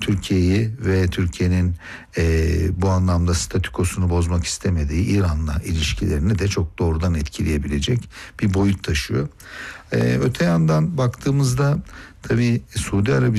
Türkiye'yi ve Türkiye'nin bu anlamda statükosunu bozmak istemediği İran'la ilişkilerini de çok doğrudan etkileyebilecek bir boyut taşıyor. Öte yandan baktığımızda tabii Suudi Arabistan